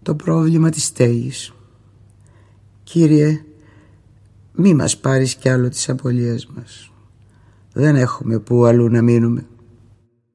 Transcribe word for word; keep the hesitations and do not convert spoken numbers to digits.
το πρόβλημα της στέγης. Κύριε, μη μας πάρεις κι άλλο της απολίας μας. Δεν έχουμε που αλλού να μείνουμε.